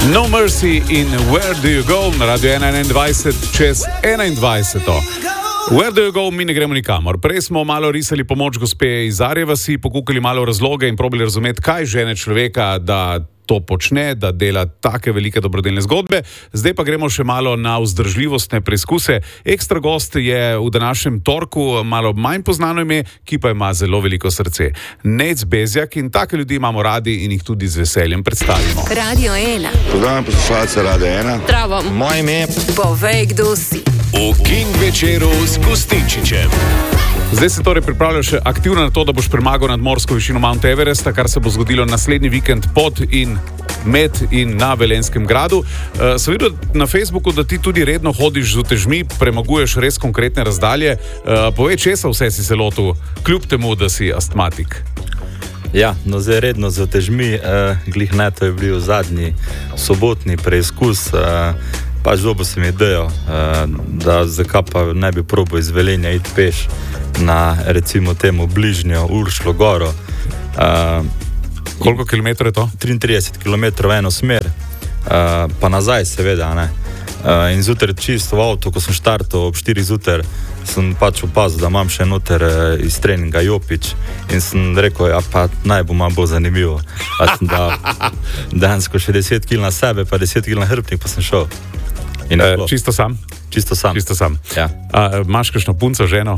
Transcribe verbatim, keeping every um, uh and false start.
No Mercy in Where Do You Go na Radio enaindvajset čez enaindvajset. Where do you go, mi ne gremo nikamor. Prej smo malo risali pomoč gospe iz Arjeva, si pokukali malo razloge in probali razumeti, kaj žene človeka, da to počne, da dela take velike dobrodelne zgodbe. Zdaj pa gremo še malo na vzdržljivostne preizkuse. Ekstra gost je v današnjem torku malo manj poznano ime, ki pa ima zelo veliko srce. Nejc Bezjak, in take ljudi imamo radi in jih tudi z veseljem predstavimo. Radio ena. Pozdravljam poslušalce Radio ena. Zdravo. Moje ime. Povej, kdo si. V King večeru s Kustinčičem. Zdaj se torej pripravljaš aktivno na to, da boš premagal nadmorsko višino Mount Everesta, kar se bo zgodilo naslednji vikend pod in med in na Velenjskem gradu. Uh, sem videl na Facebooku, da ti tudi redno hodiš z utežmi, premaguješ res konkretne razdalje. Uh, povej, česa vse si se lotil, kljub temu, da si astmatik? Ja, no zdaj redno z utežmi, uh, glih ne, to je bil zadnji sobotni preizkus. Uh, pač dobo se mi idejo, uh, da zakaj pa ne bi probal iz Velenja iti peš na recimo temu bližnjo Uršlo goro. Uh, Koliko kilometrov je to? triintrideset kilometrov v eno smer, uh, pa nazaj seveda, ne. Uh, in zjutraj čisto v avtu, ko sem štartal ob štirih zjutraj, sem pač opazil, da imam še noter uh, iz treninga jopič in sem rekel, ja pa naj bo malo bolj zanimivo. Pa sem dal dansko še deset kil na sebe, pa deset kil na hrbtnik, pa sem šel. In e, čisto sam? Čisto sam. Čisto sam. Ja. A, imaš kakšno punco, ženo?